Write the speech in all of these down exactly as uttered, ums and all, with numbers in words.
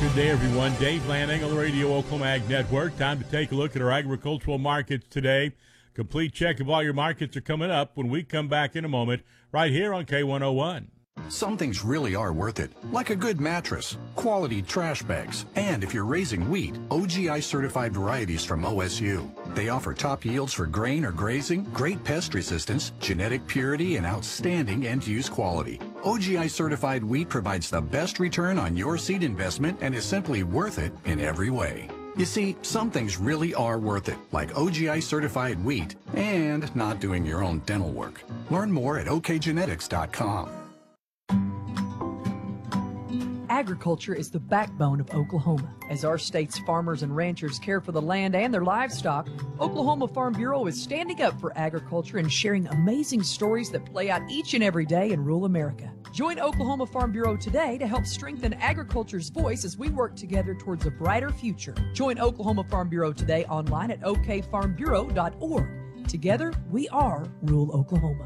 Good day, everyone. Dave Lanning on the Radio Oklahoma Ag Network. Time to take a look at our agricultural markets today. Complete check of all your markets are coming up when we come back in a moment right here on K one oh one. Some things really are worth it, like a good mattress, quality trash bags, and if you're raising wheat, O G I certified varieties from O S U. They offer top yields for grain or grazing, great pest resistance, genetic purity, and outstanding end-use quality. O G I certified wheat provides the best return on your seed investment and is simply worth it in every way. You see, some things really are worth it, like O G I certified wheat and not doing your own dental work. Learn more at O K genetics dot com. Agriculture is the backbone of Oklahoma. As our state's farmers and ranchers care for the land and their livestock, Oklahoma Farm Bureau is standing up for agriculture and sharing amazing stories that play out each and every day in rural America. Join Oklahoma Farm Bureau today to help strengthen agriculture's voice as we work together towards a brighter future. Join Oklahoma Farm Bureau today online at O K farm bureau dot org. Together, we are rural Oklahoma.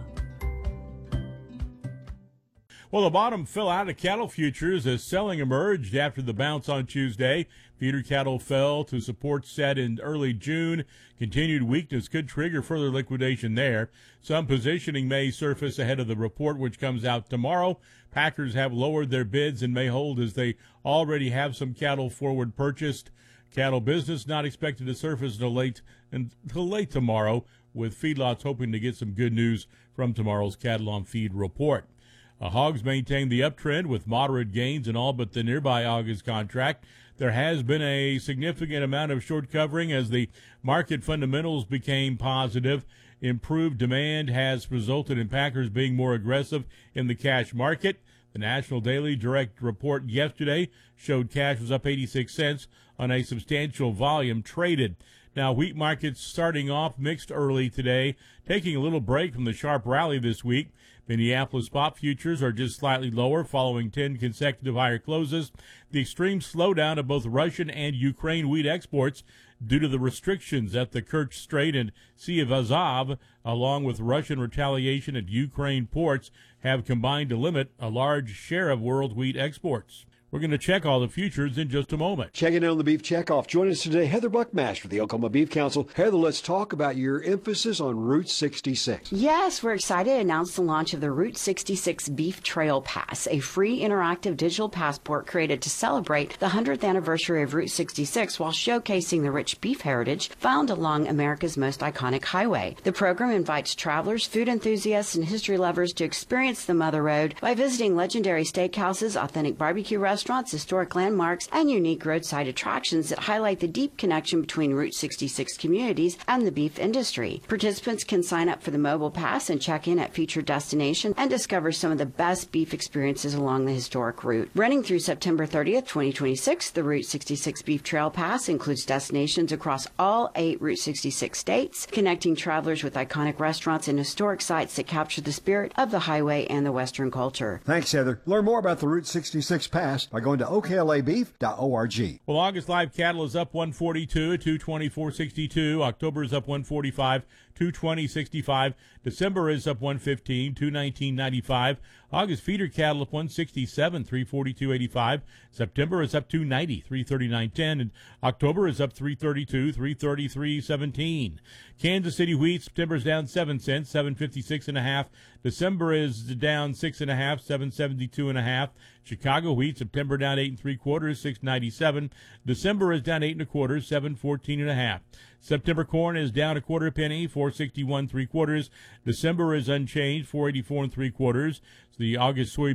Well, the bottom fell out of cattle futures as selling emerged after the bounce on Tuesday. Feeder cattle fell to support set in early June. Continued weakness could trigger further liquidation there. Some positioning may surface ahead of the report, which comes out tomorrow. Packers have lowered their bids and may hold as they already have some cattle forward purchased. Cattle business not expected to surface until late, until late tomorrow, with feedlots hoping to get some good news from tomorrow's cattle on feed report. Uh, hogs maintain the uptrend with moderate gains in all but the nearby August contract. There has been a significant amount of short covering as the market fundamentals became positive. Improved demand has resulted in packers being more aggressive in the cash market. The National Daily Direct report yesterday showed cash was up eighty-six cents on a substantial volume traded. Now, wheat markets starting off mixed early today, taking a little break from the sharp rally this week. Minneapolis spot futures are just slightly lower following ten consecutive higher closes. The extreme slowdown of both Russian and Ukraine wheat exports due to the restrictions at the Kerch Strait and Sea of Azov, along with Russian retaliation at Ukraine ports, have combined to limit a large share of world wheat exports. We're going to check all the futures in just a moment. Checking in on the Beef Checkoff. Join us today, Heather Buckmaster for the Oklahoma Beef Council. Heather, let's talk about your emphasis on Route sixty-six. Yes, we're excited to announce the launch of the Route sixty-six Beef Trail Pass, a free interactive digital passport created to celebrate the one hundredth anniversary of Route sixty-six while showcasing the rich beef heritage found along America's most iconic highway. The program invites travelers, food enthusiasts, and history lovers to experience the Mother Road by visiting legendary steakhouses, authentic barbecue restaurants, restaurants, historic landmarks, and unique roadside attractions that highlight the deep connection between Route sixty-six communities and the beef industry. Participants can sign up for the mobile pass and check in at featured destinations and discover some of the best beef experiences along the historic route. Running through September thirtieth, twenty twenty-six, the Route sixty-six Beef Trail Pass includes destinations across all eight Route sixty-six states, connecting travelers with iconic restaurants and historic sites that capture the spirit of the highway and the Western culture. Thanks, Heather. Learn more about the Route sixty-six Pass by going to O K L A beef dot org. Well, August live cattle is up one forty-two, two twenty-four sixty-two. October is up one forty-five, two twenty sixty-five. December is up one fifteen, two nineteen ninety-five. August feeder cattle up one sixty-seven, three forty-two eighty-five. September is up two ninety, three thirty-nine ten, and October is up three thirty-two, three thirty-three seventeen. Kansas City wheat, September is down seven cents, seven fifty-six and a half. December is down six and a half, seven seventy-two and a half. Chicago wheat, September down eight and three quarters, six ninety-seven. December is down eight and a quarter, seven fourteen and a half. September corn is down a quarter penny, four sixty-one three quarters. December is unchanged, four eighty-four and three quarters. The August soybean